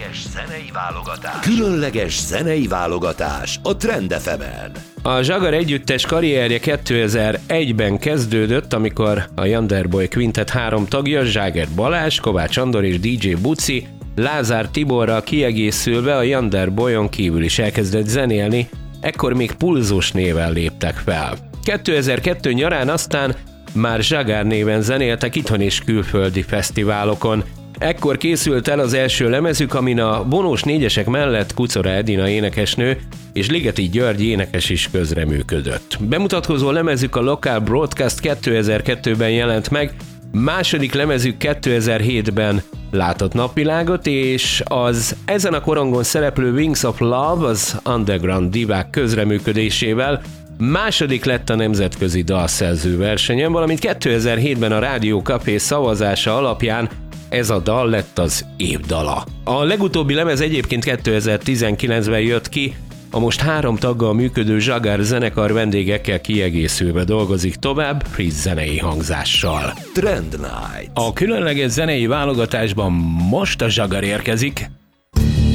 Különleges zenei válogatás a Trend FM-en. A Zsagar együttes karrierje 2001-ben kezdődött, amikor a Yonderboy Quintet 3 tagja, Zságer Balázs, Kovács Andor és DJ Buci, Lázár Tiborral kiegészülve a Yonderboyon kívül is elkezdett zenélni, ekkor még Pulzus néven léptek fel. 2002 nyarán aztán már Zsagar néven zenéltek itthon és külföldi fesztiválokon. Ekkor készült el az első lemezük, amin a vonós négyesek mellett Kuczora Edina énekesnő és Ligeti György énekes is közreműködött. Bemutatkozó lemezük a Local Broadcast 2002-ben jelent meg, második lemezük 2007-ben látott napvilágot, és az ezen a korongon szereplő Wings of Love az underground divák közreműködésével második lett a nemzetközi dalszerző versenyen, valamint 2007-ben a Rádió Café szavazása alapján ez a dal lett az év dala. A legutóbbi lemez egyébként 2019-ben jött ki, a most 3 taggal működő Zsagar zenekar vendégekkel kiegészülve dolgozik tovább, friss zenei hangzással. Trend Night. A különleges zenei válogatásban most a Zsagar érkezik.